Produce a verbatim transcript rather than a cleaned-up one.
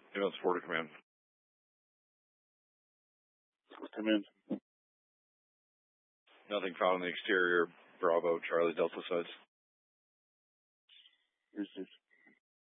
Ambulance four to command. Come in. Nothing found on the exterior. Bravo, Charlie, Delta sides. Received.